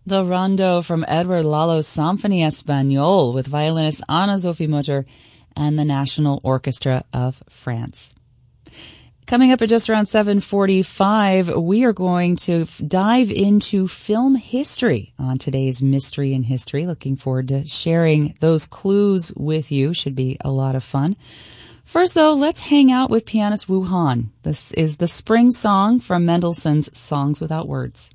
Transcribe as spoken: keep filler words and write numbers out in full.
The Rondo from Edward Lalo's Symphonie Espagnole with violinist Anna-Sophie Mutter and the National Orchestra of France. Coming up at just around seven forty-five, we are going to dive into film history on today's Mystery in History. Looking forward to sharing those clues with you. Should be a lot of fun. First, though, let's hang out with pianist Wu Han. This is the Spring Song from Mendelssohn's Songs Without Words.